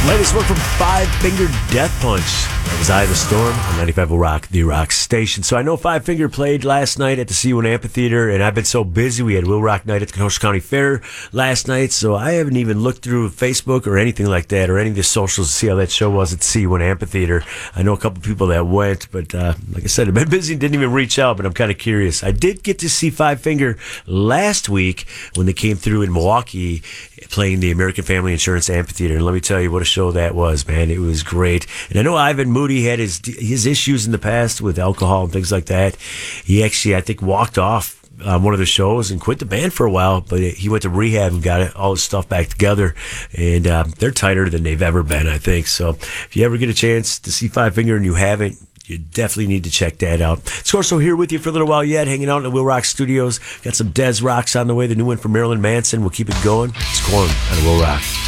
Latest work from Five Finger Death Punch. That was Eye of the Storm on 95 Rock, the Rock station. So I know Five Finger played last night at the C1 Amphitheater, and I've been so busy. We had Will Rock Night at the Kenosha County Fair last night, so I haven't even looked through Facebook or anything like that, or any of the socials to see how that show was at the C1 Amphitheater. I know a couple people that went, but like I said, I've been busy and didn't even reach out, but I'm kind of curious. I did get to see Five Finger last week when they came through in Milwaukee playing the American Family Insurance Amphitheater, and let me tell you what a show that was, man. It was great. And I know Ivan Moody had his issues in the past with alcohol and things like that. He actually, I think, walked off one of the shows and quit the band for a while, but he went to rehab and got all his stuff back together, and they're tighter than they've ever been, I think. So if you ever get a chance to see Five Finger and you haven't, you definitely need to check that out. Scorso here with you for a little while yet, hanging out in the Will Rock Studios. Got some Des Rocks on the way, the new one from Marilyn Manson. We'll keep it going. It's Corn on Will Rock.